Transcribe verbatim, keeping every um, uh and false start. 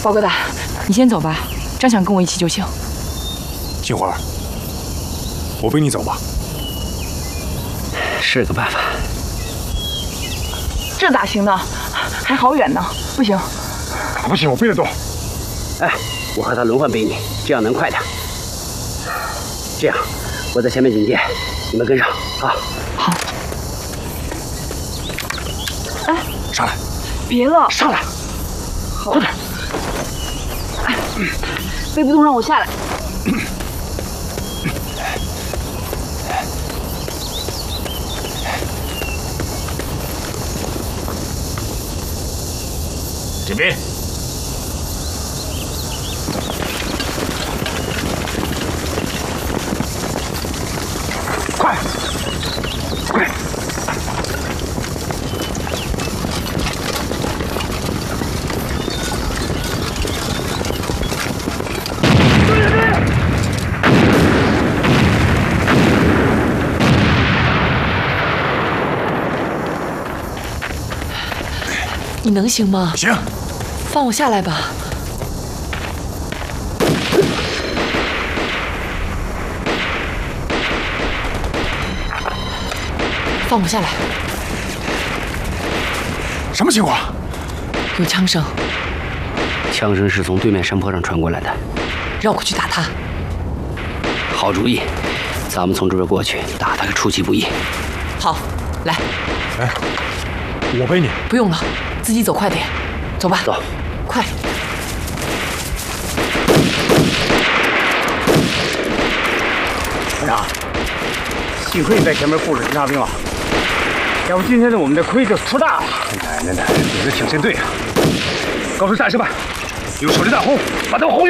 包疙瘩，你先走吧，张想跟我一起就行。 杏花，我背你走吧。 是个办法。 这咋行呢？还好远呢，不行。 哪不行？我背得动。 哎，我和他轮换背你，这样能快点。这样，我在前面警戒，你们跟上啊。 好。哎， 上来。 别了， 上来。快点。 哎，背不动，让我下来。 这边。快，快！ 你能行吗？ 行。 放我下来吧。放我下来。 什么情况？ 有枪声。 枪声是从对面山坡上传过来的。 绕过去打他。 好主意，咱们从这边过去，打他个出其不意。 好，来。 哎，我背你。 不用了，自己走快点。走吧。 走。 快！ 团长，幸亏你在前面布置侦察兵了，要不今天的我们的亏就出大了。 奶奶的，你这挺针对啊！告诉战士们，用手榴弹轰，把他们轰。